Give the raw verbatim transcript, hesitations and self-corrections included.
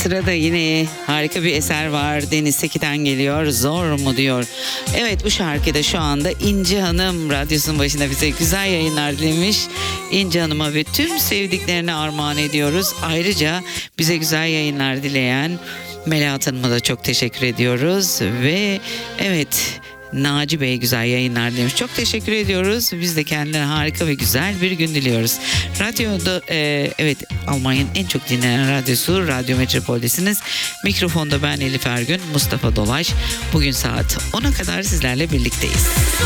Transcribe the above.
Sırada yine harika bir eser var. Deniz Seki'den geliyor. Zor mu diyor. Evet, bu şarkıda şu anda İnci Hanım radyosunun başında bize güzel yayınlar dilemiş. İnci Hanım'a ve tüm sevdiklerine armağan ediyoruz. Ayrıca bize güzel yayınlar dileyen Melahat Hanım'a da çok teşekkür ediyoruz. Ve evet, Naci Bey güzel yayınlar demiş. Çok teşekkür ediyoruz. Biz de kendilerine harika ve güzel bir gün diliyoruz. Radyoda e, evet, Almanya'nın en çok dinlenen radyosu Radyo Metropol'desiniz. Mikrofonda ben Elif Ergün, Mustafa Dolaş. Bugün saat ona kadar sizlerle birlikteyiz.